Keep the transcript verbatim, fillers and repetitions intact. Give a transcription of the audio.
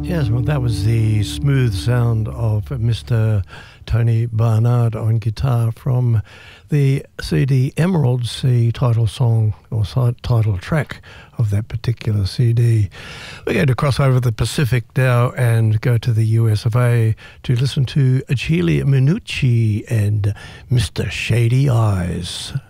Yes, well, that was the smooth sound of Mister Tony Barnard on guitar from the C D Emeralds, the title song or side title track of that particular C D. We're going to cross over the Pacific now and go to the U S of A to listen to Achille Minucci and Mister Shady Eyes.